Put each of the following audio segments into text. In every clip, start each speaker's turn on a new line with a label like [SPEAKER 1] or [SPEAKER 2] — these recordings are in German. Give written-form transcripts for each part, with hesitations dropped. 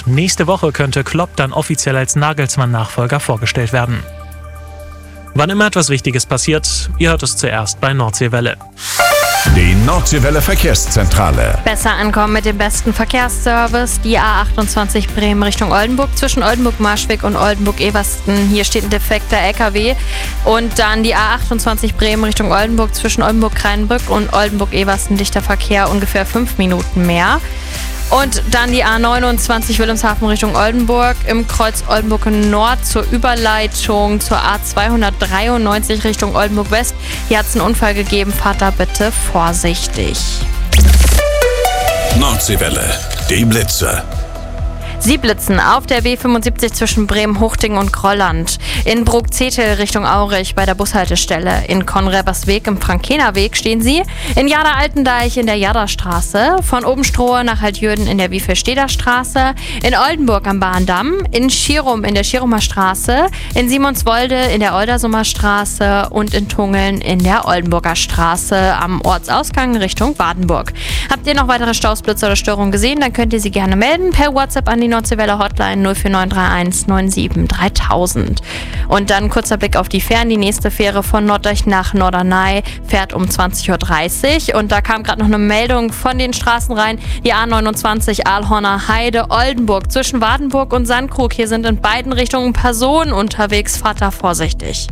[SPEAKER 1] und nächste Woche könnte Klopp dann offiziell als Nagelsmann-Nachfolger vorgestellt werden. Wann immer etwas Wichtiges passiert, ihr hört es zuerst bei Nordseewelle.
[SPEAKER 2] Die Nordseewelle Verkehrszentrale.
[SPEAKER 3] Besser ankommen mit dem besten Verkehrsservice. Die A28 Bremen Richtung Oldenburg zwischen Oldenburg-Marschwig und Oldenburg-Eversten. Hier steht ein defekter LKW. Und dann die A28 Bremen Richtung Oldenburg zwischen Oldenburg-Kreinbrück und Oldenburg-Eversten. Dichter Verkehr, ungefähr 5 Minuten mehr. Und dann die A29 Wilhelmshaven Richtung Oldenburg im Kreuz Oldenburg Nord zur Überleitung zur A293 Richtung Oldenburg West. Hier hat es einen Unfall gegeben, fahrt da bitte vorsichtig.
[SPEAKER 2] Nordseewelle, die Blitze.
[SPEAKER 3] Sie blitzen auf der B75 zwischen Bremen-Huchting und Grolland, in Bruck-Zetel Richtung Aurich bei der Bushaltestelle, in Konrebersweg im Frankenerweg stehen Sie, in Jada-Altendeich in der Jadastraße, von Obenstrohe nach Altjürden in der Wiefelsteder Straße, in Oldenburg am Bahndamm, in Schierum in der Schierumer Straße, in Simonswolde in der Oldersummer Straße und in Tungeln in der Oldenburger Straße am Ortsausgang Richtung Badenburg. Habt ihr noch weitere Staus, Blitze oder Störungen gesehen, dann könnt ihr sie gerne melden per WhatsApp an die Nordseewelle Hotline 04931 97 3000. Und dann kurzer Blick auf die Fähren. Die nächste Fähre von Norddeich nach Norderney fährt um 20.30 Uhr. Und da kam gerade noch eine Meldung von den Straßen rein. Die A29 Aalhorner Heide Oldenburg zwischen Wadenburg und Sandkrug. Hier sind in beiden Richtungen Personen unterwegs. Fahrt da vorsichtig.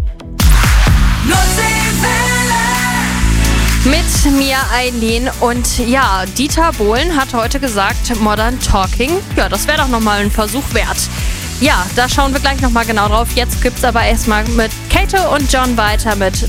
[SPEAKER 3] Mit mir Eileen und ja, Dieter Bohlen hat heute gesagt, Modern Talking, ja, das wäre doch nochmal ein Versuch wert. Ja, da schauen wir gleich nochmal genau drauf. Jetzt gibt's aber erstmal mit Kate und John weiter mit